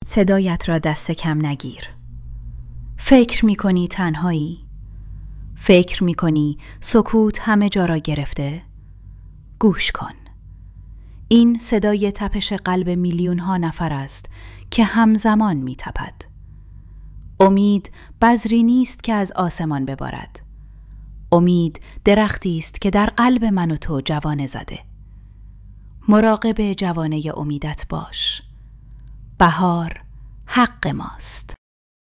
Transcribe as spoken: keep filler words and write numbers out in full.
صدایت را دست کم نگیر. فکر می کنی تنهایی؟ فکر می کنی سکوت همه جا را گرفته؟ گوش کن. این صدای تپش قلب میلیون ها نفر است که همزمان می تپد. امید بذری نیست که از آسمان ببارد. امید درختی است که در قلب من و تو جوانه زده. مراقب جوانه امیدت باش. بهار حق ماست.